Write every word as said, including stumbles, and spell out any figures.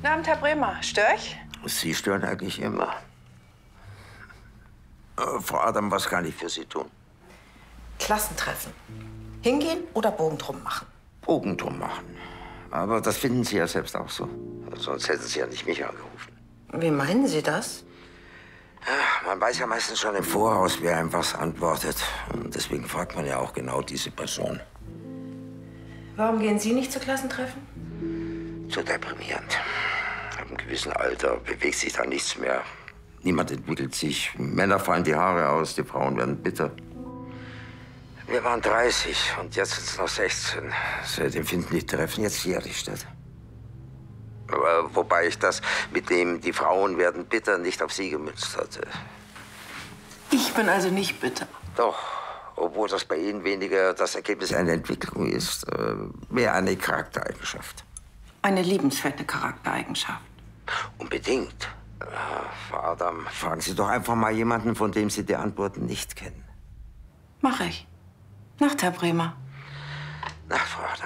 Guten Abend, Herr Bremer. Stör ich? Sie stören eigentlich immer. Äh, Frau Adam, was kann ich für Sie tun? Klassentreffen. Hingehen oder Bogen drum machen? Bogen drum machen. Aber das finden Sie ja selbst auch so. Sonst hätten Sie ja nicht mich angerufen. Wie meinen Sie das? Ja, man weiß ja meistens schon im Voraus, wer einem was antwortet. Und deswegen fragt man ja auch genau diese Person. Warum gehen Sie nicht zu Klassentreffen? Zu deprimierend. Ab einem gewissen Alter bewegt sich da nichts mehr. Niemand entwickelt sich. Männer fallen die Haare aus, die Frauen werden bitter. Wir waren dreißig und jetzt sind es noch sechzehn. Seitdem finden die Treffen jetzt jährlich statt. Aber wobei ich das mit dem, die Frauen werden bitter, nicht auf Sie gemünzt hatte. Ich bin also nicht bitter. Doch, obwohl das bei Ihnen weniger das Ergebnis einer Entwicklung ist, äh, mehr eine Charaktereigenschaft. Eine liebenswerte Charaktereigenschaft. Unbedingt. Äh, Frau Adam, fragen Sie doch einfach mal jemanden, von dem Sie die Antworten nicht kennen. Mach ich. Nacht, Herr Bremer. Nacht, Frau Adam.